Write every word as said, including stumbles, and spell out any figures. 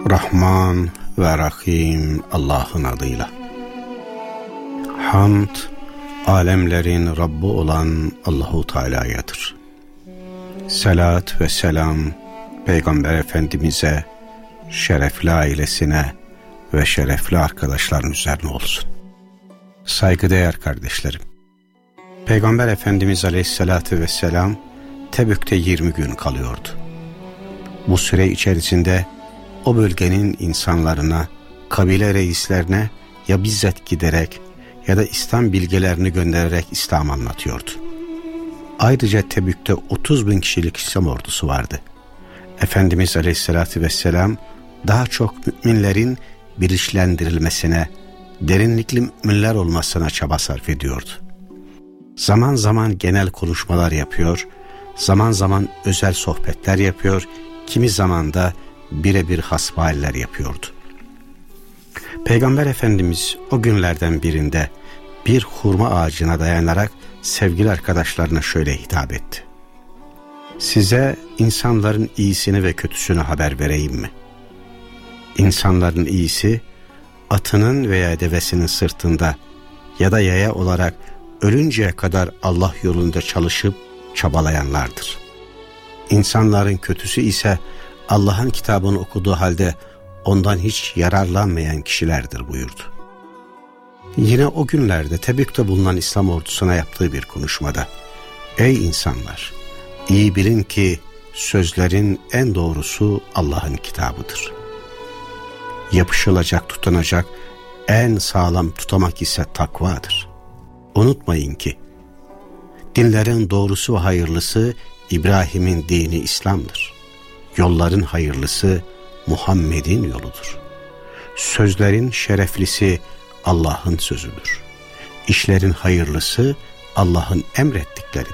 Rahman ve Rahim Allah'ın adıyla. Hamd, alemlerin Rabbi olan Allahu Teala'yadır. Selat ve selam Peygamber Efendimiz'e, şerefli ailesine ve şerefli arkadaşların üzerine olsun. Saygıdeğer kardeşlerim, Peygamber Efendimiz Aleyhisselatü Vesselam Tebük'te yirmi gün kalıyordu. Bu süre içerisinde o bölgenin insanlarına, kabile reislerine ya bizzat giderek ya da İslam bilgelerini göndererek İslam anlatıyordu. Ayrıca Tebük'te otuz bin kişilik İslam ordusu vardı. Efendimiz Aleyhisselatü Vesselam daha çok müminlerin bilinçlendirilmesine, derinlikli müminler olmasına çaba sarf ediyordu. Zaman zaman genel konuşmalar yapıyor, zaman zaman özel sohbetler yapıyor, kimi zaman da birebir hasbihaller yapıyordu. Peygamber Efendimiz o günlerden birinde bir hurma ağacına dayanarak sevgili arkadaşlarına şöyle hitap etti: "Size insanların iyisini ve kötüsünü haber vereyim mi? İnsanların iyisi, atının veya devesinin sırtında ya da yaya olarak ölünceye kadar Allah yolunda çalışıp çabalayanlardır. İnsanların kötüsü ise Allah'ın kitabını okuduğu halde ondan hiç yararlanmayan kişilerdir" buyurdu. Yine o günlerde Tebük'te bulunan İslam ordusuna yaptığı bir konuşmada, "Ey insanlar, iyi bilin ki sözlerin en doğrusu Allah'ın kitabıdır. Yapışılacak, tutunacak en sağlam tutamak ise takvadır. Unutmayın ki dinlerin doğrusu ve hayırlısı İbrahim'in dini İslam'dır. Yolların hayırlısı Muhammed'in yoludur. Sözlerin şereflisi Allah'ın sözüdür. İşlerin hayırlısı Allah'ın emrettikleridir.